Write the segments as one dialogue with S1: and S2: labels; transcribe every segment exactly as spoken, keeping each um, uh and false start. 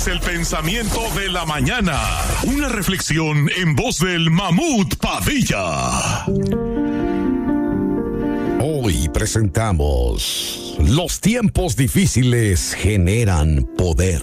S1: el pensamiento de la mañana. Una reflexión en voz del Mamut Padilla.
S2: Hoy presentamos: los tiempos difíciles generan poder.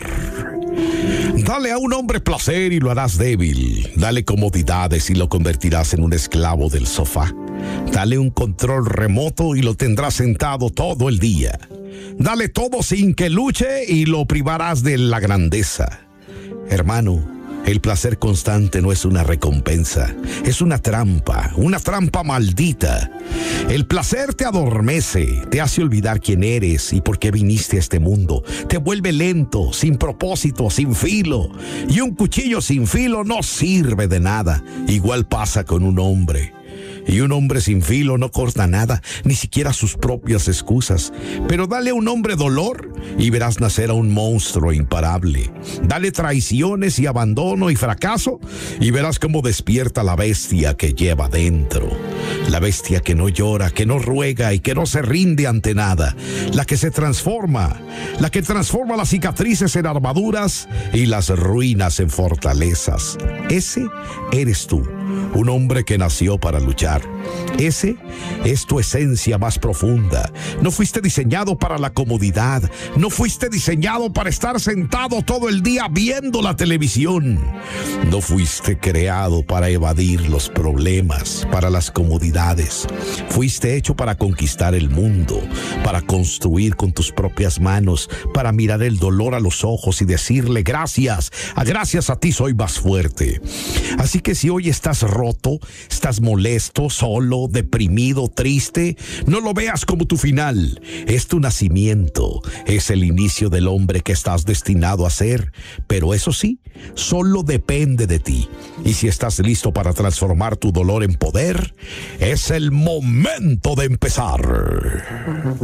S2: Dale a un hombre placer y lo harás débil. Dale comodidades y lo convertirás en un esclavo del sofá. Dale un control remoto y lo tendrás sentado todo el día. Dale todo sin que luche y lo privarás de la grandeza. Hermano, el placer constante no es una recompensa, es una trampa, una trampa maldita. El placer te adormece, te hace olvidar quién eres y por qué viniste a este mundo. Te vuelve lento, sin propósito, sin filo. Y un cuchillo sin filo no sirve de nada. Igual pasa con un hombre. Y un hombre sin filo no corta nada, ni siquiera sus propias excusas. Pero dale a un hombre dolor y verás nacer a un monstruo imparable. Dale traiciones y abandono y fracaso y verás cómo despierta la bestia que lleva dentro. La bestia que no llora, que no ruega y que no se rinde ante nada. La que se transforma, la que transforma las cicatrices en armaduras y las ruinas en fortalezas. Ese eres tú. Un hombre que nació para luchar. Ese es tu esencia más profunda. No fuiste diseñado para la comodidad. No fuiste diseñado para estar sentado todo el día viendo la televisión. No fuiste creado para evadir los problemas, para las comodidades. Fuiste hecho para conquistar el mundo, para construir con tus propias manos, para mirar el dolor a los ojos y decirle gracias. A gracias a ti soy más fuerte. Así que si hoy estás roto, estás molesto, solo, deprimido, triste, no lo veas como tu final. Es tu nacimiento, es el inicio del hombre que estás destinado a ser. Pero eso sí, solo depende de ti. Y si estás listo para transformar tu dolor en poder, es el momento de empezar.